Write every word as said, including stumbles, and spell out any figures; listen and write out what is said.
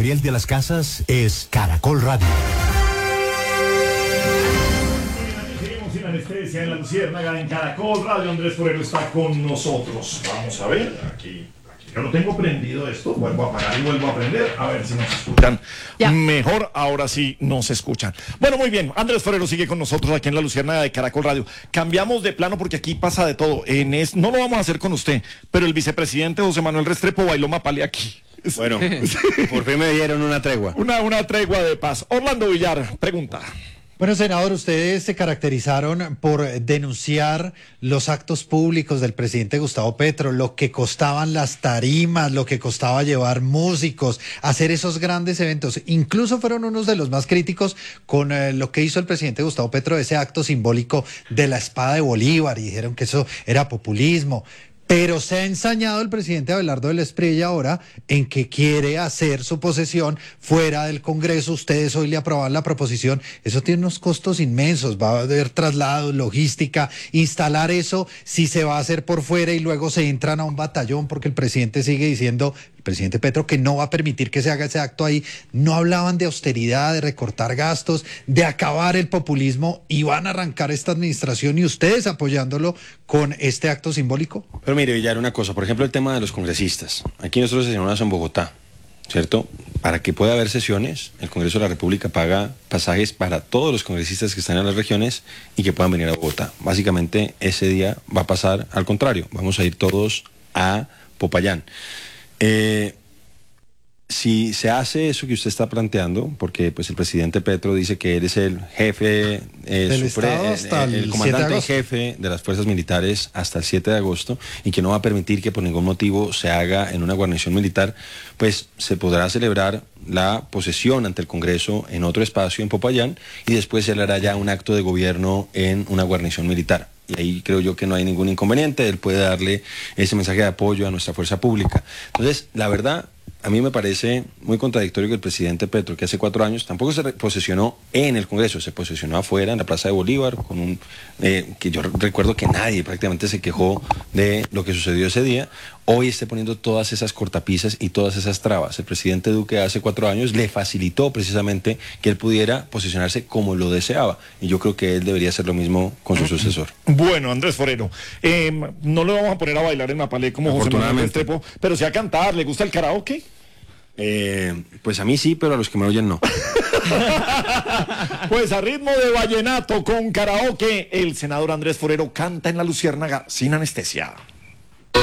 Riel de las Casas es Caracol Radio. Seguimos sin anestesia en la Luciérnaga, en Caracol Radio. Andrés Forero está con nosotros. Vamos a ver, aquí, aquí yo lo tengo prendido esto, vuelvo a apagar y vuelvo a prender, a ver si nos escuchan. Ya. Mejor, ahora sí nos escuchan. Bueno, muy bien, Andrés Forero sigue con nosotros aquí en la Luciérnaga de Caracol Radio. Cambiamos de plano porque aquí pasa de todo. En es, no lo vamos a hacer con usted, pero el vicepresidente José Manuel Restrepo bailó mapale aquí. Bueno, por fin me dieron una tregua. Una, una tregua de paz. Orlando Villar, pregunta. Bueno, senador, ustedes se caracterizaron por denunciar los actos públicos del presidente Gustavo Petro, lo que costaban las tarimas, lo que costaba llevar músicos, hacer esos grandes eventos. Incluso fueron unos de los más críticos con eh, lo que hizo el presidente Gustavo Petro, ese acto simbólico de la espada de Bolívar, y dijeron que eso era populismo. Pero se ha ensañado el presidente Abelardo del Espriella ahora en que quiere hacer su posesión fuera del Congreso. Ustedes hoy le aprobaron la proposición. Eso tiene unos costos inmensos. Va a haber traslados, logística, instalar eso, si se va a hacer por fuera y luego se entran a un batallón, porque el presidente sigue diciendo, el presidente Petro, que no va a permitir que se haga ese acto ahí. No hablaban de austeridad, de recortar gastos, de acabar el populismo, y van a arrancar esta administración y ustedes apoyándolo con este acto simbólico. Pero mire, Villar, una cosa, por ejemplo, el tema de los congresistas. Aquí nosotros sesionamos en Bogotá, ¿cierto? Para que pueda haber sesiones, el Congreso de la República paga pasajes para todos los congresistas que están en las regiones y que puedan venir a Bogotá. Básicamente, ese día va a pasar al contrario. Vamos a ir todos a Popayán. Eh, si se hace eso que usted está planteando, porque pues el presidente Petro dice que él es el jefe, eh, del supre, Estado hasta el, el, el comandante en jefe de las fuerzas militares hasta el siete de agosto, y que no va a permitir que por ningún motivo se haga en una guarnición militar, pues se podrá celebrar la posesión ante el Congreso en otro espacio en Popayán, y después se le hará ya un acto de gobierno en una guarnición militar. Y ahí creo yo que no hay ningún inconveniente. Él puede darle ese mensaje de apoyo a nuestra fuerza pública. Entonces, la verdad, a mí me parece muy contradictorio que el presidente Petro, que hace cuatro años tampoco se posesionó en el Congreso, se posesionó afuera, en la Plaza de Bolívar, con un eh, que yo recuerdo que nadie prácticamente se quejó de lo que sucedió ese día. Hoy esté poniendo todas esas cortapisas y todas esas trabas. El presidente Duque hace cuatro años le facilitó precisamente que él pudiera posicionarse como lo deseaba, y yo creo que él debería hacer lo mismo con su sucesor. Bueno, Andrés Forero, eh, no le vamos a poner a bailar en Mapalé como José Manuel Restrepo, pero sí a cantar. ¿Le gusta el karaoke? Eh, pues a mí sí, pero a los que me oyen no. Pues a ritmo de vallenato con karaoke, el senador Andrés Forero canta en la Luciérnaga sin anestesia.